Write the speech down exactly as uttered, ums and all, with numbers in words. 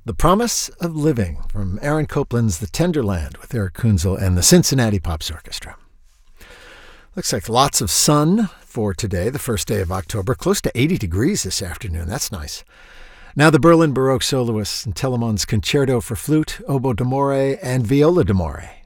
The Promise of Living from Aaron Copland's The Tender Land with Eric Kunzel and the Cincinnati Pops Orchestra. Looks like lots of sun for today, the first day of October. Close to eighty degrees this afternoon. That's nice. Now the Berlin Baroque soloists and Telemann's Concerto for Flute, Oboe d'Amore, and Viola d'Amore.